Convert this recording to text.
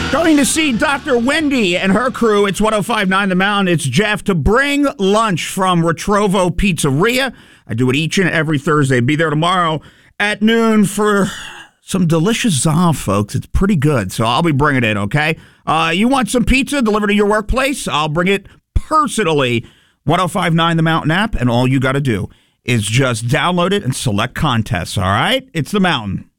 Going to see Dr. Wendy and her crew. It's 105.9 The Mountain. It's Jeff to bring lunch from Retrovo Pizzeria. I do it each and every Thursday. Be there tomorrow at noon for some delicious za, folks. It's pretty good, so I'll be bringing it, okay? You want some pizza delivered to your workplace? I'll bring it personally. 105.9 The Mountain app, and all you got to do is just download it and select contests, all right? It's The Mountain.